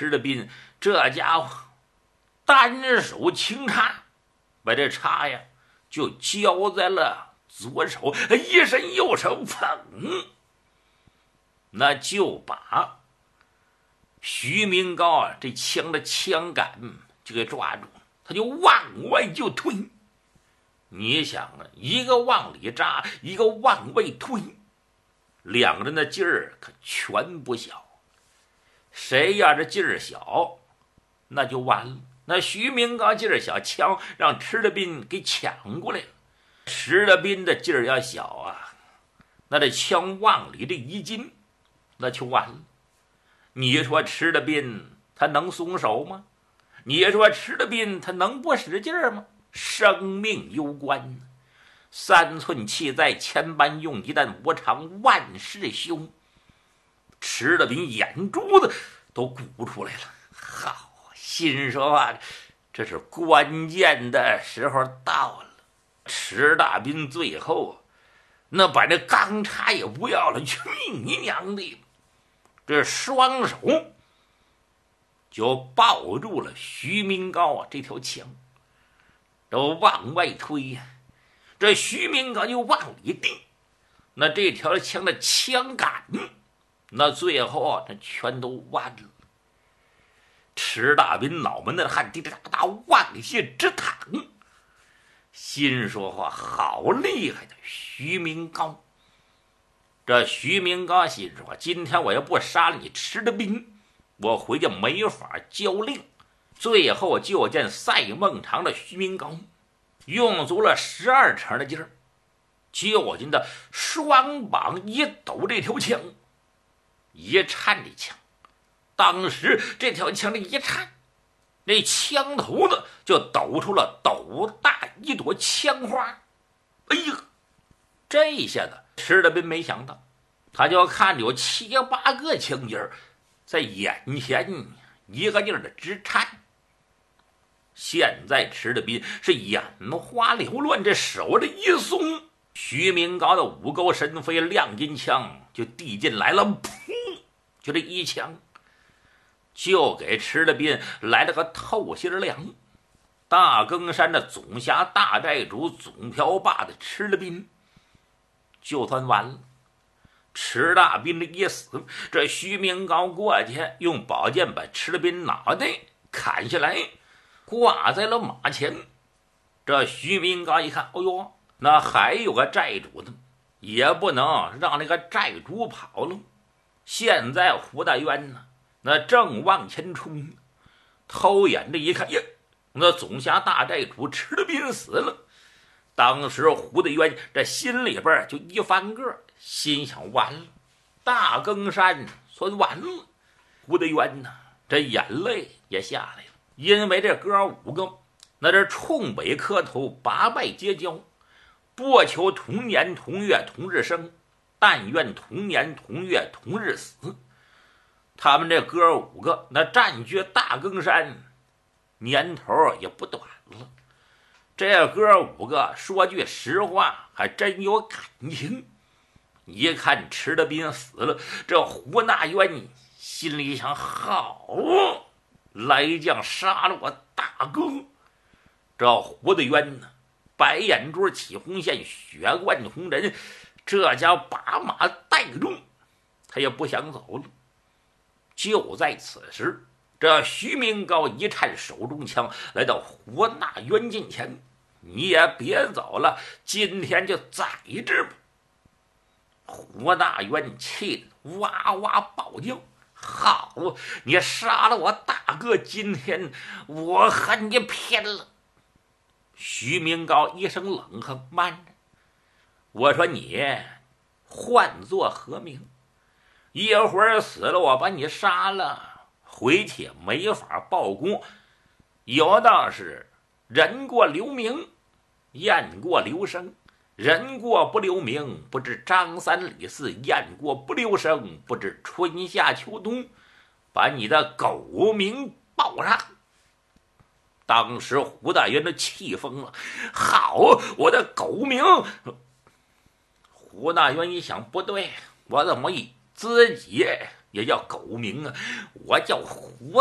池德斌这家伙单手轻插，把这茶呀就交在了左手，一伸右手，砰，那就把徐明高这枪的枪杆就给抓住，他就往外就推。你想啊，一个往里扎，一个往外推，两个人的劲儿可全不小。谁要这劲儿小，那就完了。那徐明高劲儿小，枪让池德斌给抢过来了。池德斌的劲儿要小啊，那这枪往里这一进，那就完了。你说池德斌他能松手吗？你说池德斌他能不使劲儿吗？生命攸关，三寸气在，千般用鸡蛋，无常万事休。池德斌眼珠子都鼓出来了，好，心说啊，这是关键的时候到了。池大斌最后那把这钢叉也不要了，去你娘的！这双手就抱住了徐明高这条枪，都往外推呀。这徐明高就往里顶，那这条枪的枪杆，那最后那全都弯了。池大斌脑门的汗滴滴答答往下直淌，心说话好厉害的徐明高。这徐明高心说，今天我要不杀了你池德斌，我回去没法交令。最后就见赛孟尝的徐明高用足了12成的劲儿，就见的双膀一抖，这条枪一颤，这枪当时这条枪的一颤，那枪头子就抖出了斗大一朵枪花。哎呀，这一下子池德斌没想到，他就看有7、8个枪尖在眼前一个劲儿的直颤。现在池德斌是眼花缭乱，这手这一松，徐明高的五钩神飞亮金枪就递进来了，噗，就这一枪就给池德斌来了个透心凉。大更山的总辖大寨主总瓢把的池德斌就算完了。池大斌的一死，这徐明高过去用宝剑把池德斌脑袋砍下来，挂在了马前。这徐明高一看，哎呦，那还有个寨主呢，也不能让那个寨主跑了。现在胡大渊呢，那正往前冲，偷眼这一看，呀，那总辖大寨主池德斌死了。当时胡大渊这心里边就一翻个，心想完了，大更山算完了。胡大渊呢，这眼泪也下来了，因为这哥5个那这冲北磕头，拔拜结交，不求同年同月同日生，但愿同年同月同日死。他们这哥5个那占据大更山年头也不短了，这哥5个说句实话还真有感情。一看池德斌死了，这胡大渊心里想，好，来将杀了我大哥。这胡大渊呢，白眼珠起红线，血贯红人，这家把马带住，他也不想走了。就在此时，这徐明高一颤手中枪，来到胡大渊近前，你也别走了，今天就宰之吧。胡大渊气得哇哇暴叫，好，你杀了我大哥，今天我和你拼了。徐明高一声冷哼，慢着，我说你唤作何名？一会儿死了我把你杀了，回去没法报功。有道是人过留名，雁过留声。人过不留名，不知张三李四；雁过不留声，不知春夏秋冬。把你的狗名报上。当时胡大渊的气疯了，好，我的狗名。胡大渊一想，不对，我怎么自己也叫狗名啊？我叫胡